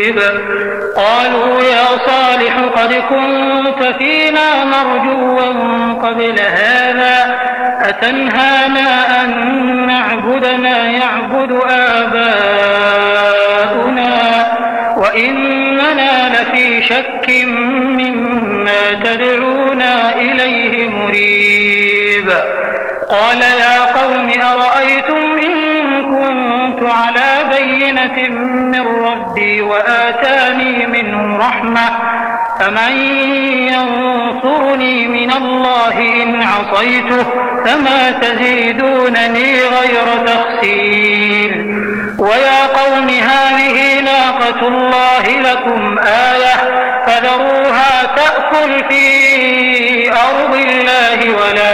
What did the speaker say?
قالوا يا صالح قد كنت فينا مرجوا قبل هذا أتنهانا أن نعبد ما يعبد آباؤنا وإننا لفي شك مما تدعونا إليه مريب. قال يا قوم أرأيتم إن كنت على بينة من ربي وآتاني منه رحمة فمن ينصرني من الله إن عصيته فما تزيدونني غير تخسير. ويا قوم هذه ناقة الله لكم آية فذروها تأكل في أرض الله ولا